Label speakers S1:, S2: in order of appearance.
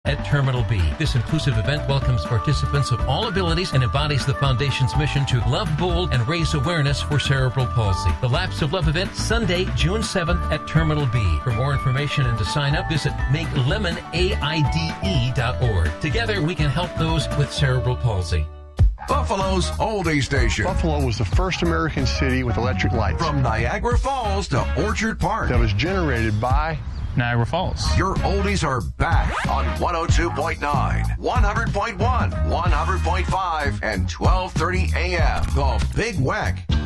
S1: at Terminal B. This inclusive event welcomes participants of all abilities and embodies the Foundation's mission to love bold and raise awareness for cerebral palsy. The Laps of Love event, Sunday, June 7th at Terminal B. For more information and to sign up, visit MakeLemonAIDE.org. Together, we can help those with cerebral palsy.
S2: Buffalo's oldie station.
S3: Buffalo was the first American city with electric lights.
S2: From Niagara Falls to Orchard Park.
S3: That was generated by
S4: Niagara Falls.
S2: Your oldies are back on 102.9, 100.1, 100.5, and 1230 AM. The Big Wack.